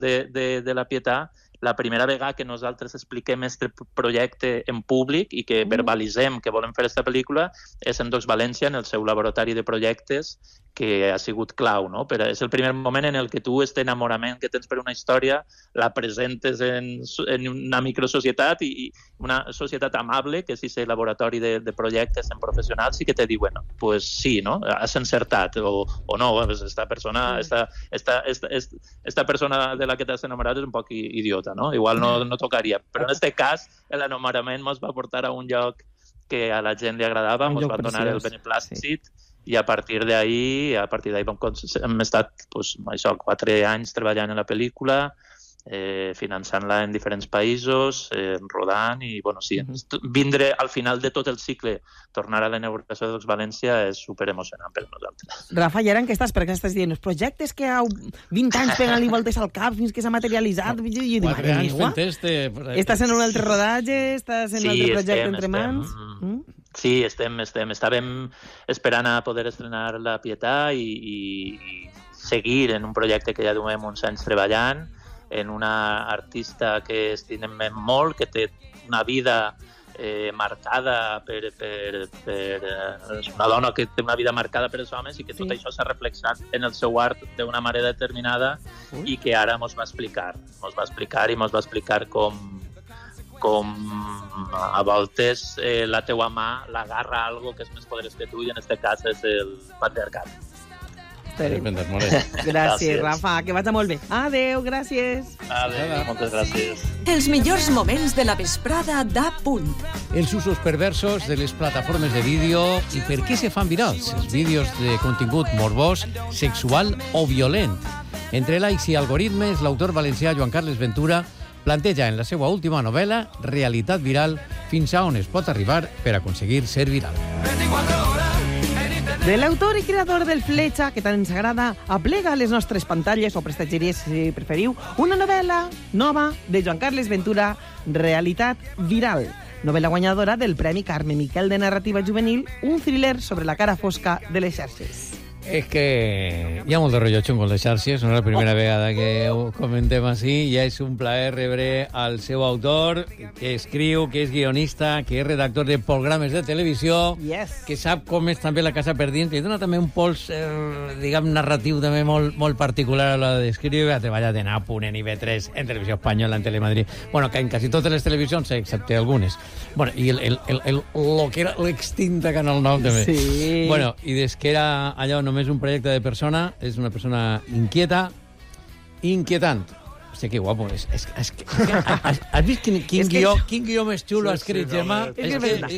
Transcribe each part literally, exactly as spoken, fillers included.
de, de, de la Pietà, la primera vegada que nosaltres expliquem este projecte en públic i que verbalitzem que volem fer aquesta pel·lícula és en Docs València, en el seu laboratori de projectes, que ha sigut clau, no? Però és el primer moment en el que tu, este enamorament que tens per una història, la presentes en, en una microsocietat i una societat amable, que és aquest laboratori de, de projectes en professionals, i que te diuen, pues sí, no? Has encertat, o, o no, pues esta persona, esta, esta, esta, esta, esta persona de la que t'has enamorat és un poc idiota, no? Igual no, no tocaria. Però en aquest cas, l'enamorament ens va portar a un lloc que a la gent li agradava, ens va donar el beneplàcit, sí. I a partir d'ahí, a partir d'ahí hem estat pues, això, quatre anys treballant en la pel·lícula, eh, finançant-la en diferents països, eh, rodant, i bueno, sí, vindre al final de tot el cicle, tornar a la inauguració de Docs València és superemocionant per a nosaltres. Rafa, i ara en què estàs? Per què estàs dient? Els projectes que ha vint anys pegant-li voltes al cap fins que s'ha materialitzat? Quatre anys fent este... Estàs en un altre rodatge? Estàs en un altre projecte entre mans? Sí, estem, estem, estàvem esperant a poder estrenar La Pietà i, i seguir en un projecte que ja duem uns anys treballant, en una artista que estimem molt, que té una vida eh, marcada per, per, per... És una dona que té una vida marcada per els homes i que tot sí. Això s'ha reflexat en el seu art d'una manera determinada Ui. I que ara mos va explicar. Mos va explicar i mos va explicar com... com a voltes eh, la teua mà l'agarra algo que és més poderós que tu i en aquest cas és el patriarcat. Gràcies, gràcies, Rafa, que vagi molt bé. Adéu, gràcies. Adéu, moltes gràcies. Els millors moments de la vesprada d'A Punt. Els usos perversos de les plataformes de vídeo i per què se fan virals els vídeos de contingut morbós, sexual o violent. Entre likes i algoritmes, l'autor valencià Joan Carles Ventura planteja en la seva última novel·la Realitat viral fins a on es pot arribar per aconseguir ser viral. De l'autor i creador del Fletxa, que tant ens agrada, aplega a les nostres pantalles o prestatgeries, si preferiu, una novel·la nova de Joan Carles Ventura, Realitat viral. Novel·la guanyadora del Premi Carme Miquel de Narrativa Juvenil, un thriller sobre la cara fosca de les xarxes. És que hi ha molt de rotllo xungo en les xarxes, no és la primera oh. vegada que ho comentem així, i és un plaer rebre al seu autor, que escriu, que és guionista, que és redactor de programes de televisió, yes. que sap com és també la casa per dins, que dona també un pols, eh, diguem, narratiu també molt, molt particular a l'hora d'escriure. Ha treballat en A Punt, en I V tres, en Televisió Espanyola, en Telemadrid, bueno, que en quasi totes les televisions, excepte algunes. Bueno, i el, el, el, el, lo que era l'extinta Canal nou també. Sí. Bueno, i des que era allò només un projecte de persona, és una persona inquieta, inquietant. Hosti, que guapo. És, és, és, és, has, has vist quin, quin, guió, quin guió més xulo ha escrit, Gemma? És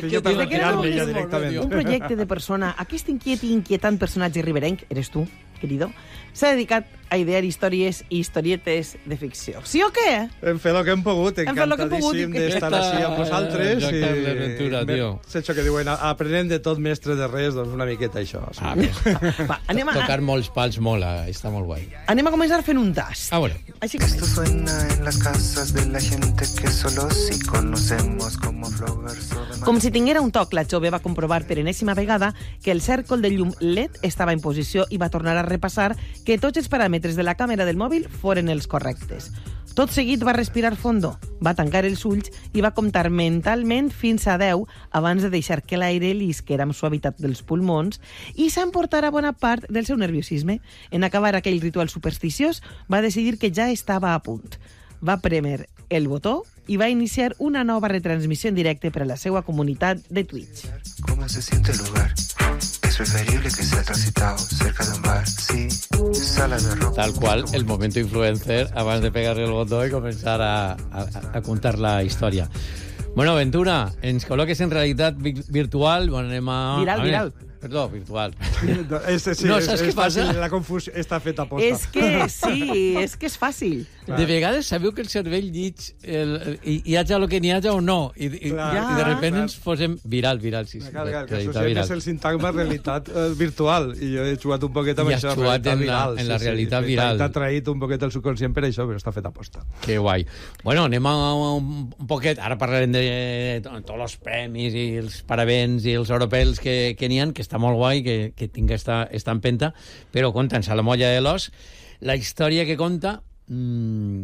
que un projecte de persona, aquest inquiet i inquietant personatge riberenc, eres tu, querido, s'ha dedicat a idear històries i historietes de ficció. Sí o què? Hem fet el que hem pogut, encantadíssim d'estar així amb vosaltres. Joan Carles Ventura, tio. És això que diuen, aprenent de tot mestre de res, doncs una miqueta això. Ah, Va, anem a... Tocar molts pals mola, està molt guai. Anem a començar fent un tast. Ah, bueno. Així que... Esto suena en las casas de la gente que solo si conocemos como floggers o demás. Com si tinguera un toc, la jove va comprovar per enèsima vegada que el cèrcol de llum L E D estava en posició i va tornar a repassar que tots els paràmetres de la càmera del mòbil foren els correctes. Tot seguit va respirar fondo, va tancar els ulls i va comptar mentalment fins a deu abans de deixar que l'aire li isquera amb suavitat dels pulmons i s'emportara bona part del seu nerviosisme. En acabar aquell ritual supersticiós, va decidir que ja estava a punt. Va prémer el botó i va iniciar una nova retransmissió en directe per a la seva comunitat de Twitch. ¿Cómo se siente el lugar? Es preferible que sea transitado cerca de un bar, sí, sala de ropa. Tal qual, el momento influencer abans de pegar el botó i començar a, a, a contar la història. Bueno, Ventura, ens col·loques en realitat virtual. Bueno, anem a... Viral, a viral. Perdó, virtual. No, este, sí, no, és, saps és què passa? Fàcil, la confusió està feta a posta. És que sí, és que és fàcil. Clar. De vegades sabeu que el cervell llig el, el, hi haja el que n'hi haja o no, i, i, clar, i de repente clar. ens posem viral, viral, sí, sí. Clar, clar, que això és el sintagma realitat eh, virtual, i jo he jugat un poquet amb I això, realitat en viral. En la sí, realitat sí, viral. T'ha traït un poquet el subconscient per això, però està fet a posta. Que guai. Bueno, anem a un, un poquet, ara parlarem de, de tots els premis i els parabens i els europeus que, que n'hi ha, que està molt guai, que, que tinga esta, esta empenta, però conta'ns a la molla de l'os la història que conta mm,